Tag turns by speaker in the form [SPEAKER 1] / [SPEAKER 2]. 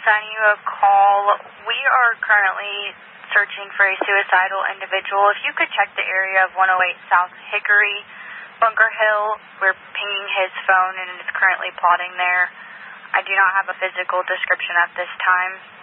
[SPEAKER 1] assigning you a call. We are currently searching for a suicidal individual. If you could check the area of 108 South Hickory, Bunker Hill. We're pinging his phone and is currently plotting there. I do not have a physical description at this time.